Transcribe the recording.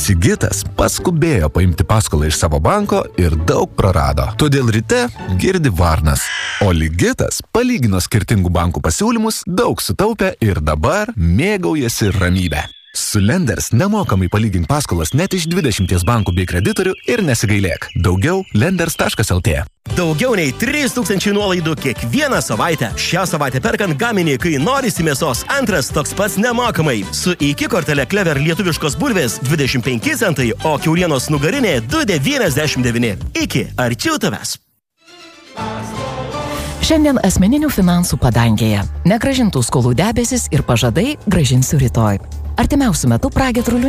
Sigitas paskubėjo paimti paskolą iš savo banko ir daug prarado. Todėl ryte girdi varnas. O Ligitas palygino skirtingų bankų pasiūlymus, daug sutaupė ir dabar mėgaujasi ramybę. Su Lenders nemokamai palygink paskolas net iš 20 bankų bei kreditorių ir nesigailėk. Daugiau lenders.lt. Daugiau nei 3000 nuolaidų kiekvieną savaitę. Šią savaitę perkant gaminį, kai norisi mėsos, antras toks pats nemokamai. Su iki kortele Clever lietuviškos bulvės 25 centai, o kiaulienos nugarinė 2,99. Iki, arčiau tavęs. Šiandien asmeninių finansų padangėje. Negrąžintų skolų debesis ir pažadai grąžinsiu rytoj. Artimiausiu metu pragiedrulių